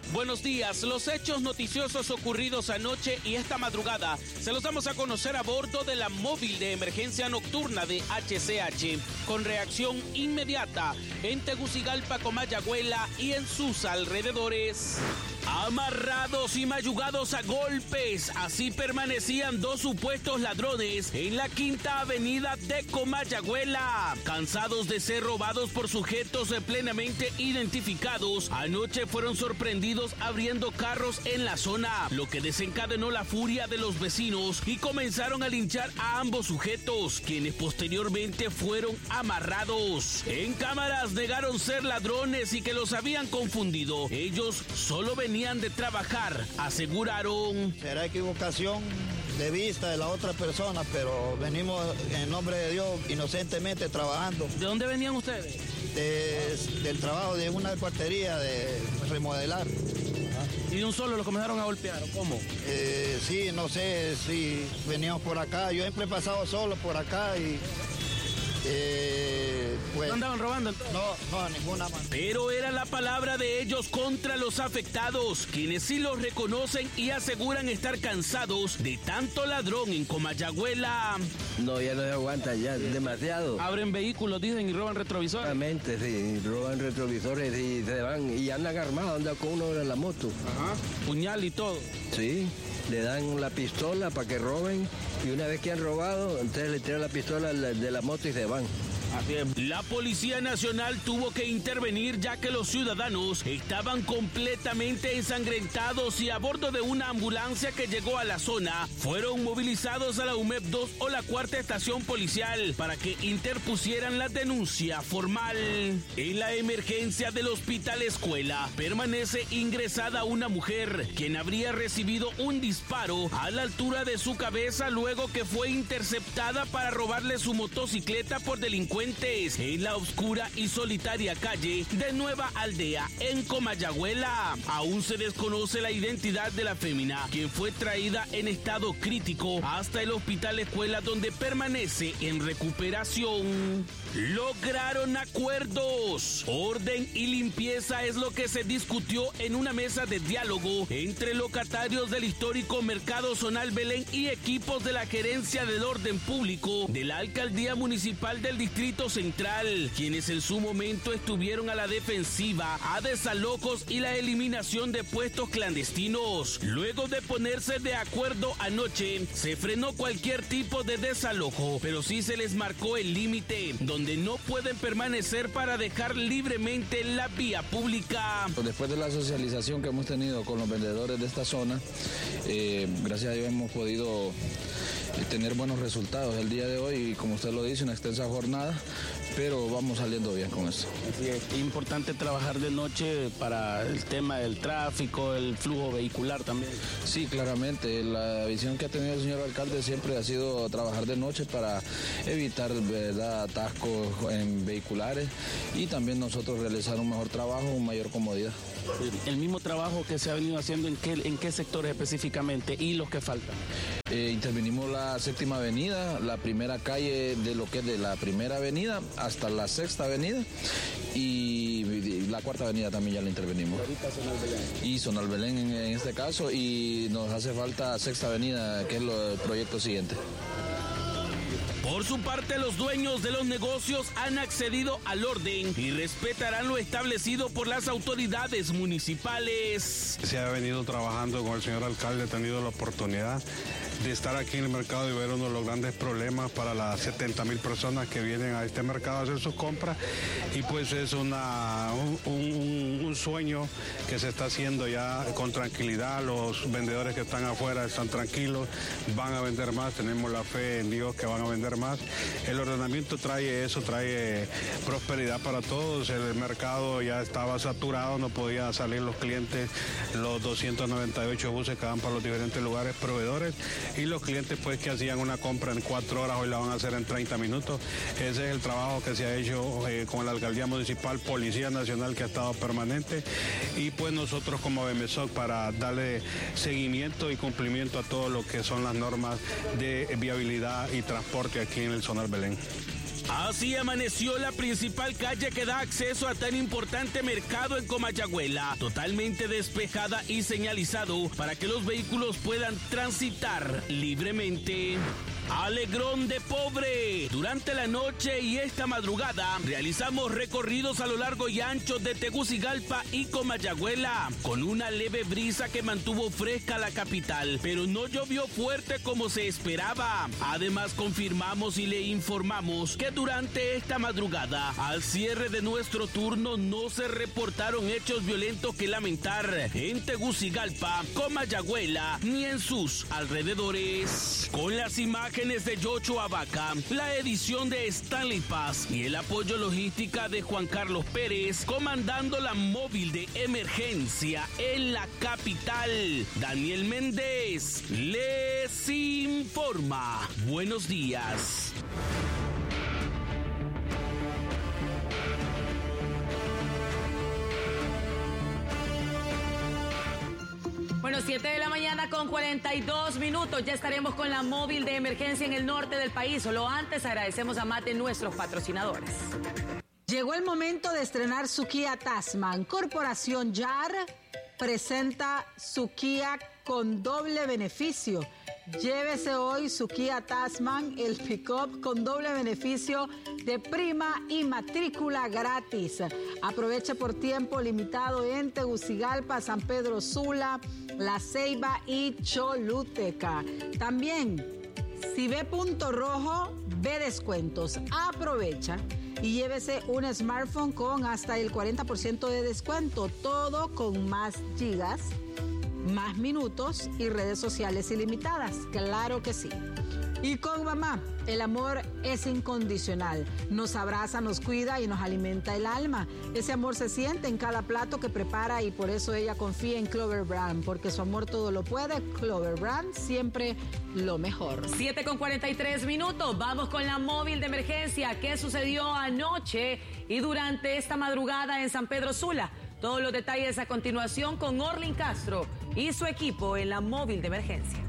Buenos días. Los hechos noticiosos ocurridos anoche y esta madrugada se los damos a conocer a bordo de la móvil de emergencia nocturna de HCH, con reacción inmediata en Tegucigalpa, Comayagüela y en sus alrededores. Amarrados y mayugados a golpes, así permanecían dos supuestos ladrones en la Quinta Avenida de Comayagüela. Cansados de ser robados por sujetos plenamente identificados, anoche fueron sorprendidos abriendo carros en la zona, lo que desencadenó la furia de los vecinos y comenzaron a linchar a ambos sujetos, quienes posteriormente fueron amarrados. En cámaras negaron ser ladrones y que los habían confundido. Ellos solo venían de trabajar, aseguraron. Será equivocación de vista de la otra persona, pero venimos en nombre de Dios inocentemente trabajando. ¿De dónde venían ustedes? Del trabajo de una cuartería de remodelar. ¿Y de un solo los comenzaron a golpear o cómo? Sí, no sé si veníamos por acá. Yo siempre he pasado solo por acá y... pues, ¿no andaban robando entonces? No, ninguna manera. Pero era la palabra de ellos contra los afectados, quienes sí los reconocen y aseguran estar cansados de tanto ladrón en Comayagüela. No, ya no se aguanta, ya es demasiado. Abren vehículos, dicen, y roban retrovisores. Exactamente, sí, roban retrovisores y se van y andan armados, andan con uno en la moto. Ajá, puñal y todo. Sí, le dan la pistola para que roben y una vez que han robado, entonces le tiran la pistola de la moto y se van. La Policía Nacional tuvo que intervenir ya que los ciudadanos estaban completamente ensangrentados y a bordo de una ambulancia que llegó a la zona fueron movilizados a la UMEP 2 o la cuarta estación policial para que interpusieran la denuncia formal. En la emergencia del Hospital Escuela permanece ingresada una mujer quien habría recibido un disparo a la altura de su cabeza luego que fue interceptada para robarle su motocicleta por delincuentes en la oscura y solitaria calle de Nueva Aldea en Comayagüela. Aún se desconoce la identidad de la fémina, quien fue traída en estado crítico hasta el Hospital Escuela donde permanece en recuperación. Lograron acuerdos. Orden y limpieza es lo que se discutió en una mesa de diálogo entre locatarios del histórico Mercado Zonal Belén y equipos de la Gerencia del Orden Público de la Alcaldía Municipal del Distrito Central, quienes en su momento estuvieron a la defensiva a desalojos y la eliminación de puestos clandestinos. Luego de ponerse de acuerdo anoche, se frenó cualquier tipo de desalojo, pero sí se les marcó el límite, donde no pueden permanecer para dejar libremente la vía pública. Después de la socialización que hemos tenido con los vendedores de esta zona, gracias a Dios hemos podido tener buenos resultados el día de hoy y, como usted lo dice, una extensa jornada, pero vamos saliendo bien con esto. Así es importante trabajar de noche para el tema del tráfico, el flujo vehicular también. Sí, claramente, la visión que ha tenido el señor alcalde siempre ha sido trabajar de noche para evitar, ¿verdad?, atascos en vehiculares y también nosotros realizar un mejor trabajo, una mayor comodidad. El mismo trabajo que se ha venido haciendo, ¿en qué sectores específicamente y los que faltan? Intervinimos la Séptima Avenida, la primera calle de lo que es de la Primera Avenida hasta la Sexta Avenida y la Cuarta Avenida también ya la intervenimos. Ahorita Zonal Belén. Y Zonal Belén en este caso, y nos hace falta Sexta Avenida, que es el proyecto siguiente. Por su parte, los dueños de los negocios han accedido al orden y respetarán lo establecido por las autoridades municipales. Se ha venido trabajando con el señor alcalde, he tenido la oportunidad de estar aquí en el mercado y ver uno de los grandes problemas para las 70,000 personas que vienen a este mercado a hacer sus compras, y pues es un sueño que se está haciendo ya con tranquilidad. Los vendedores que están afuera están tranquilos, van a vender más, tenemos la fe en Dios que van a vender más. El ordenamiento trae eso, trae prosperidad para todos. El mercado ya estaba saturado, no podían salir los clientes, los 298 buses que van para los diferentes lugares proveedores, y los clientes pues que hacían una compra en 4 horas hoy la van a hacer en 30 minutos. Ese es el trabajo que se ha hecho con la Alcaldía Municipal, Policía Nacional que ha estado permanente, y pues nosotros como BMSOC para darle seguimiento y cumplimiento a todo lo que son las normas de viabilidad y transporte aquí en el Zonal Belén. Así amaneció la principal calle que da acceso a tan importante mercado en Comayagüela, totalmente despejada y señalizado para que los vehículos puedan transitar libremente. Alegrón de pobre. Durante la noche y esta madrugada realizamos recorridos a lo largo y ancho de Tegucigalpa y Comayagüela, con una leve brisa que mantuvo fresca la capital, pero no llovió fuerte como se esperaba. Además, confirmamos y le informamos que durante esta madrugada, al cierre de nuestro turno, no se reportaron hechos violentos que lamentar en Tegucigalpa, Comayagüela ni en sus alrededores. Con las imágenes de Yocho Abaca, la edición de Stanley Paz y el apoyo logística de Juan Carlos Pérez, comandando la móvil de emergencia en la capital, Daniel Méndez les informa. Buenos días. Bueno, 7 de la mañana con 42 minutos. Ya estaremos con la móvil de emergencia en el norte del país. Solo antes agradecemos a más de nuestros patrocinadores. Llegó el momento de estrenar su Kia Tasman. Corporación YAR presenta su Kia con doble beneficio. Llévese hoy su Kia Tasman, el pick-up con doble beneficio de prima y matrícula gratis. Aproveche por tiempo limitado en Tegucigalpa, San Pedro Sula, La Ceiba y Choluteca. También, si ve punto rojo, ve descuentos. Aprovecha y llévese un smartphone con hasta el 40% de descuento. Todo con más gigas, más minutos y redes sociales ilimitadas. Claro que sí. Y con mamá, el amor es incondicional. Nos abraza, nos cuida y nos alimenta el alma. Ese amor se siente en cada plato que prepara y por eso ella confía en Clover Brand, porque su amor todo lo puede. Clover Brand, siempre lo mejor. 7 con 43 minutos. Vamos con la móvil de emergencia. ¿Qué sucedió anoche y durante esta madrugada en San Pedro Sula? Todos los detalles a continuación con Orlin Castro y su equipo en la móvil de emergencia.